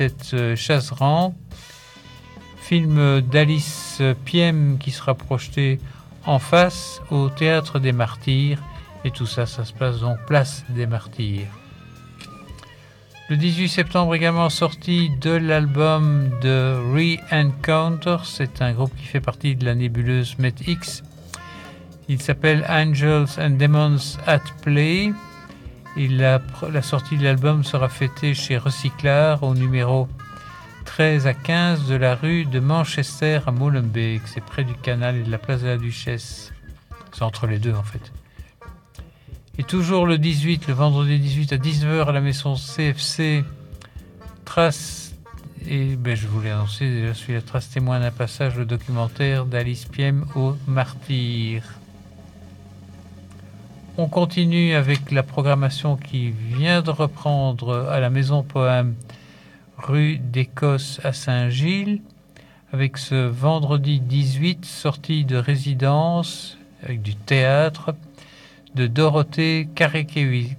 Chazran, film d'Alice Piem qui sera projeté en face au Théâtre des Martyrs. Et tout ça, ça se passe donc place des Martyrs. Le 18 septembre également sorti de l'album de Re-Encounter. C'est un groupe qui fait partie de la nébuleuse Met X. Il s'appelle Angels and Demons at Play. Et la sortie de l'album sera fêtée chez Recyclard au numéro 13 à 15 de la rue de Manchester à Molenbeek. C'est près du canal et de la place de la Duchesse. C'est entre les deux en fait. Et toujours le 18, le vendredi 18 à 19h à la maison CFC, Trace, et je vous l'ai annoncé déjà, celui-là, Trace témoin d'un passage, le documentaire d'Alice Piem aux Martyrs. On continue avec la programmation qui vient de reprendre à la Maison Poème, rue d'Écosse à Saint-Gilles, avec ce vendredi 18, sortie de résidence, avec du théâtre, de Dorothée Karekesi,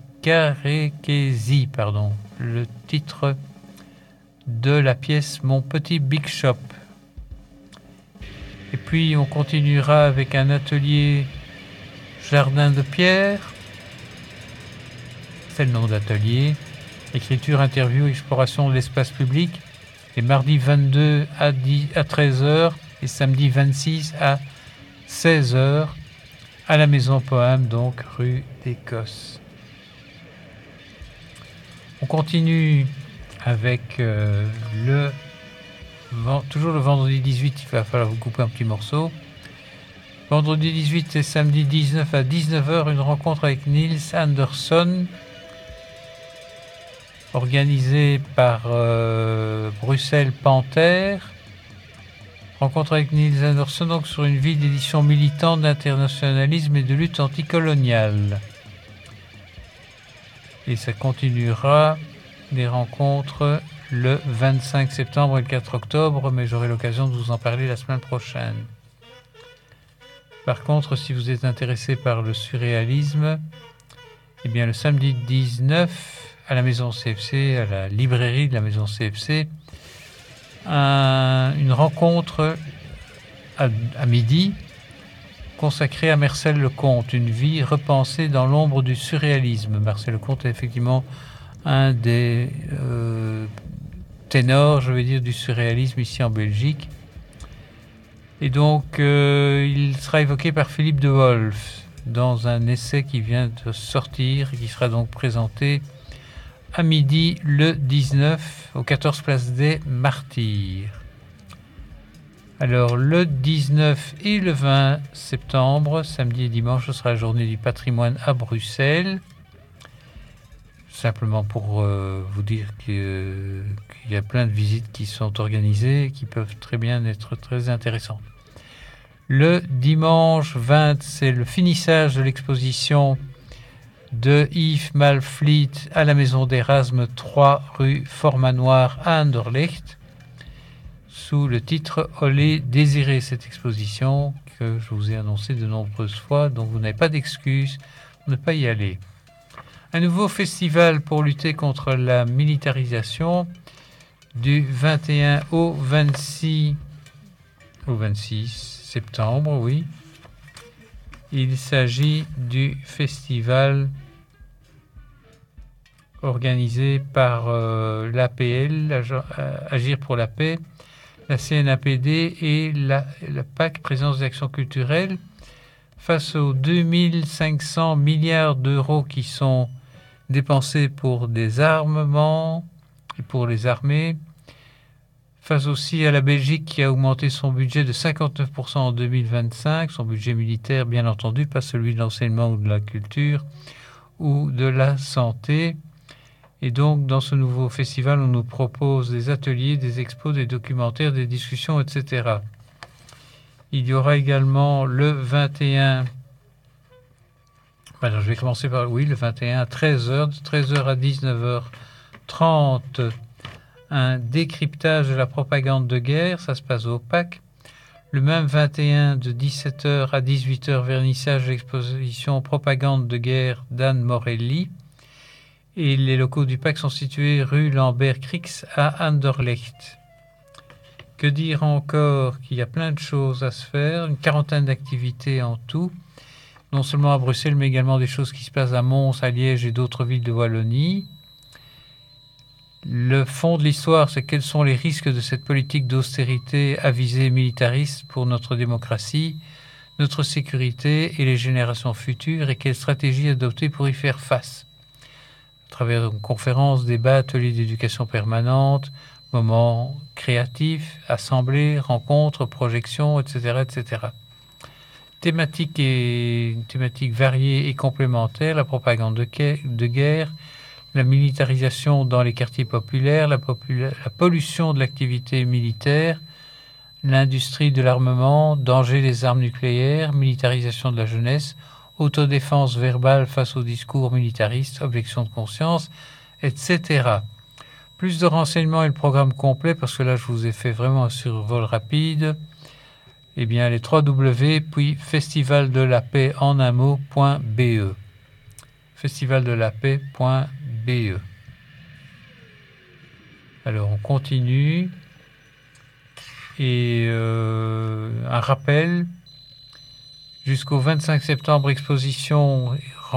le titre de la pièce Mon petit Big Shop. Et puis on continuera avec un atelier Jardin de Pierre, c'est le nom d'atelier, écriture, interview, exploration de l'espace public, les mardis 22 à 13h et samedi 26 à 16h. À la Maison Poème, donc rue d'Écosse. On continue avec toujours le vendredi 18, il va falloir vous couper un petit morceau. Vendredi 18 et samedi 19 à 19h, une rencontre avec Niels Anderson, organisée par Bruxelles Panthère. Rencontre avec Niels Anderson donc sur une vie d'édition militante d'internationalisme et de lutte anticoloniale. Et ça continuera des rencontres le 25 septembre et le 4 octobre, mais j'aurai l'occasion de vous en parler la semaine prochaine. Par contre, si vous êtes intéressé par le surréalisme, eh bien le samedi 19 à la Maison CFC, à la librairie de la Maison CFC, une rencontre à midi consacrée à Marcel Lecomte, une vie repensée dans l'ombre du surréalisme. Marcel Lecomte est effectivement un des ténors, je veux dire, du surréalisme ici en Belgique. Et donc, il sera évoqué par Philippe de Wolf dans un essai qui vient de sortir et qui sera donc présenté à midi le 19 au 14 place des Martyrs. Alors le 19 et le 20 septembre, samedi et dimanche, ce sera la journée du patrimoine à Bruxelles. Simplement pour vous dire qu'il y a plein de visites qui sont organisées et qui peuvent très bien être très intéressantes. Le dimanche 20, c'est le finissage de l'exposition de Yves Malfleet à la Maison d'Erasme 3 rue Formanoir à Anderlecht, sous le titre Olé désiré, cette exposition que je vous ai annoncée de nombreuses fois, donc vous n'avez pas d'excuse pour ne pas y aller. Un nouveau festival pour lutter contre la militarisation du 21 au 26 septembre, oui. Il s'agit du festival organisé par l'APL, Agir pour la paix, la CNAPD et la PAC, Présence des actions culturelles, face aux 2500 milliards d'euros qui sont dépensés pour des armements et pour les armées, face aussi à la Belgique qui a augmenté son budget de 59% en 2025, son budget militaire bien entendu, pas celui de l'enseignement ou de la culture ou de la santé. Et donc dans ce nouveau festival, on nous propose des ateliers, des expos, des documentaires, des discussions, etc. Il y aura également le 21... Alors je vais commencer par le 21 à 13h, de 13h à 19h30, un décryptage de la propagande de guerre, ça se passe au PAC. Le même 21 de 17h à 18h, vernissage de l'exposition Propagande de guerre d'Anne Morelli. Et les locaux du PAC sont situés rue Lambert-Crix à Anderlecht. Que dire encore? Qu'il y a plein de choses à se faire, une quarantaine d'activités en tout, non seulement à Bruxelles, mais également des choses qui se passent à Mons, à Liège et d'autres villes de Wallonie. Le fond de l'histoire, c'est quels sont les risques de cette politique d'austérité à visée militariste pour notre démocratie, notre sécurité et les générations futures, et quelles stratégies adopter pour y faire face. À travers une conférence, débats, ateliers d'éducation permanente, moments créatifs, assemblées, rencontres, projections, etc., etc. Thématiques variées et complémentaires, la propagande de guerre, la militarisation dans les quartiers populaires, la pollution de l'activité militaire, l'industrie de l'armement, danger des armes nucléaires, militarisation de la jeunesse, autodéfense verbale face aux discours militaristes, objection de conscience, etc. Plus de renseignements et le programme complet, parce que là je vous ai fait vraiment un survol rapide, eh bien les www.festivaldelapaisenunmot.be festivaldelapais.be. Alors on continue et un rappel, jusqu'au 25 septembre, exposition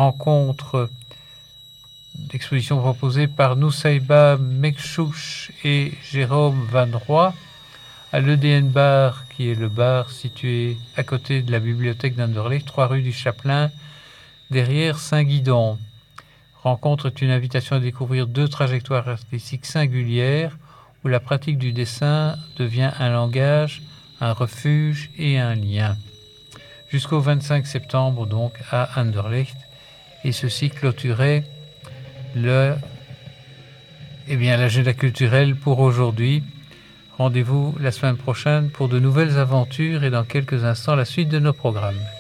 proposée par Nusaïba Mekchouch et Jérôme Van Roy à l'EDN Bar, qui est le bar situé à côté de la bibliothèque d'Anderlecht, 3 rue du Chapelain, derrière Saint-Guidon. Rencontre est une invitation à découvrir 2 trajectoires artistiques singulières où la pratique du dessin devient un langage, un refuge et un lien. Jusqu'au 25 septembre, donc, à Anderlecht. Et ceci clôturait l'agenda culturel pour aujourd'hui. Rendez-vous la semaine prochaine pour de nouvelles aventures et dans quelques instants la suite de nos programmes.